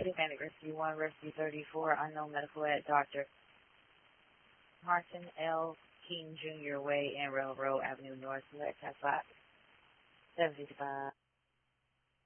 Atlantic Rescue 1, Rescue 34, unknown medical at Dr. Martin L. King Jr. Way and Railroad Avenue North, Select Test 5, 755.